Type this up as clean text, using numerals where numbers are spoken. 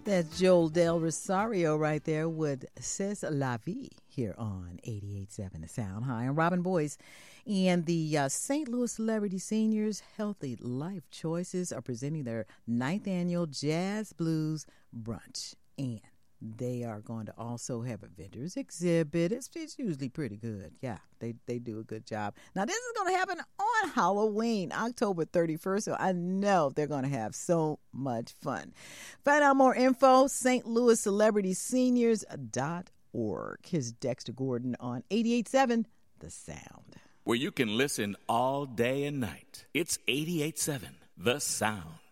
That's Joel Del Rosario right there with C'est La Vie here on 88.7 The Sound. Hi, I'm Robin Boyce. And the St. Louis Celebrity Seniors Healthy Life Choices are presenting their 9th annual Jazz Blues Brunch. And they are going to also have a vendor's exhibit. It's usually pretty good. Yeah, they do a good job. Now, this is going to happen on Halloween, October 31st, so I know they're going to have so much fun. Find out more info, stlouiscelebrityseniors.org. Here's Dexter Gordon on 88.7 The Sound. Where you can listen all day and night. It's 88.7 The Sound.